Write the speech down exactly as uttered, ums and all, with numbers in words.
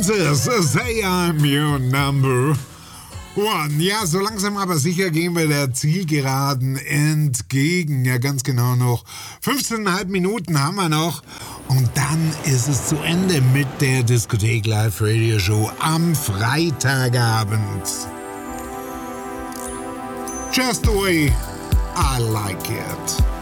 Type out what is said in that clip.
This is Say I'm Your Number One. Ja, so langsam aber sicher gehen wir der Zielgeraden entgegen. Ja, ganz genau noch fünfzehn Komma fünf Minuten haben wir noch. Und dann ist es zu Ende mit der Diskothek Live Radio Show am Freitagabend. Just the way I like it.